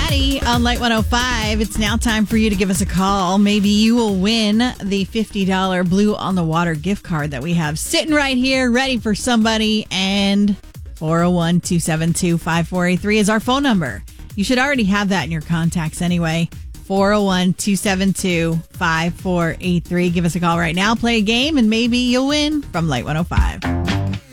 Maddie on Light 105. It's now time for you to give us a call. Maybe you will win the $50 Blue on the Water gift card that we have sitting right here, ready for somebody. And 401-272-5483 is our phone number. You should already have that in your contacts anyway. 401-272-5483. Give us a call right now, play a game, and maybe you'll win from Light 105.